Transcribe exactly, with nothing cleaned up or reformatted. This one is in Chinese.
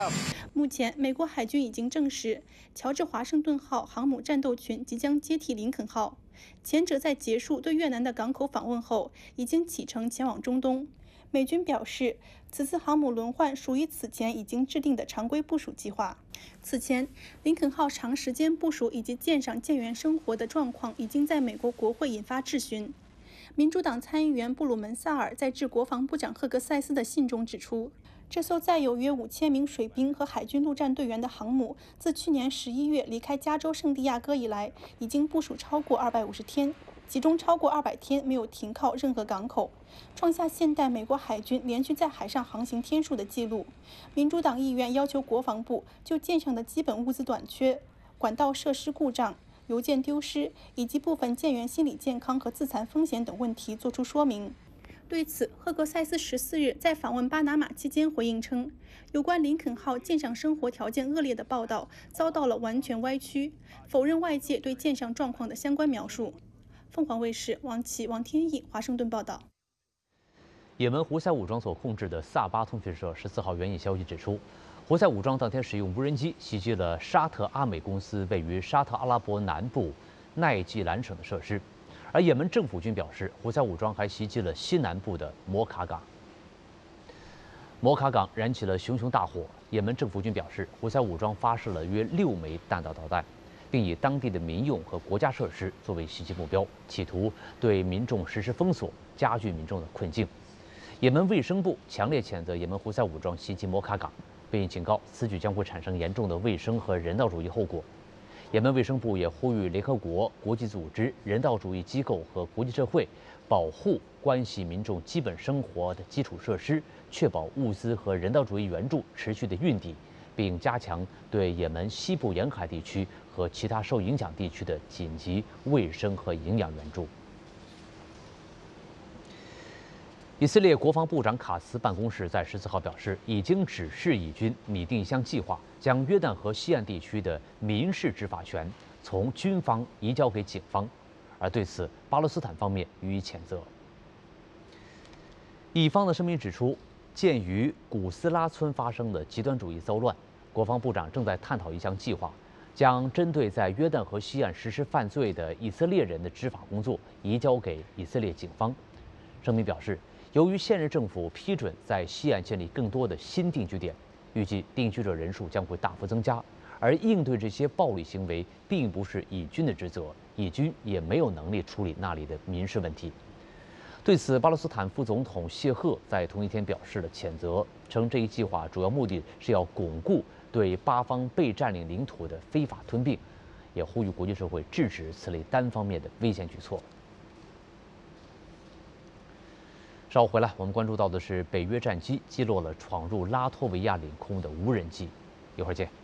目前，美国海军已经证实，乔治华盛顿号航母战斗群即将接替林肯号。前者在结束对越南的港口访问后，已经启程前往中东。美军表示，此次航母轮换属于此前已经制定的常规部署计划。此前，林肯号长时间部署以及舰上舰员生活的状况已经在美国国会引发质询。民主党参议员布鲁门萨尔在致国防部长赫格塞斯的信中指出，这艘载有约五千名水兵和海军陆战队员的航母，自去年十一月离开加州圣地亚哥以来，已经部署超过二百五十天，其中超过二百天没有停靠任何港口，创下现代美国海军连续在海上航行天数的记录。民主党议员要求国防部就舰上的基本物资短缺、管道设施故障、邮件丢失以及部分舰员心理健康和自残风险等问题作出说明。对此，赫格塞斯十四日在访问巴拿马期间回应称，有关林肯号舰上生活条件恶劣的报道遭到了完全歪曲，否认外界对舰上状况的相关描述。凤凰卫视王琦、王天意华盛顿报道。 也门胡塞武装所控制的萨巴通讯社十四号援引消息指出，胡塞武装当天使用无人机袭击了沙特阿美公司位于沙特阿拉伯南部奈季兰省的设施。而也门政府军表示，胡塞武装还袭击了西南部的摩卡港。摩卡港燃起了熊熊大火。也门政府军表示，胡塞武装发射了约六枚弹道导弹，并以当地的民用和国家设施作为袭击目标，企图对民众实施封锁，加剧民众的困境。也门卫生部强烈谴责也门胡塞武装袭击摩卡港，并警告此举将会产生严重的卫生和人道主义后果。也门卫生部也呼吁联合国、国际组织、人道主义机构和国际社会保护关系民众基本生活的基础设施，确保物资和人道主义援助持续的运抵，并加强对也门西部沿海地区和其他受影响地区的紧急卫生和营养援助。以色列国防部长卡斯办公室在十四号表示，已经指示以军拟定一项计划，将约旦河西岸地区的民事执法权从军方移交给警方。而对此，巴勒斯坦方面予以谴责。以方的声明指出，鉴于古斯拉村发生的极端主义骚乱，国防部长正在探讨一项计划，将针对在约旦河西岸实施犯罪的以色列人的执法工作移交给以色列警方。声明表示，由于现任政府批准在西岸建立更多的新定居点，预计定居者人数将会大幅增加，而应对这些暴力行为并不是以军的职责，以军也没有能力处理那里的民事问题。对此，巴勒斯坦副总统谢赫在同一天表示了谴责，称这一计划主要目的是要巩固对巴方被占领领土的非法吞并，也呼吁国际社会制止此类单方面的危险举措。稍后回来，我们关注到的是北约战机击落了闯入拉脱维亚领空的无人机。一会儿见。